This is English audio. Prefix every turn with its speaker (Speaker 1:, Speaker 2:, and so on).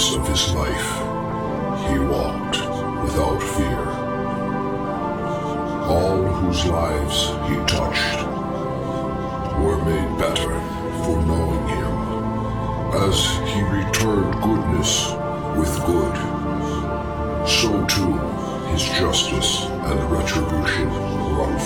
Speaker 1: days of his life, he walked without fear. All whose lives he touched were made better for knowing him. As he returned goodness with good, so too his justice and retribution run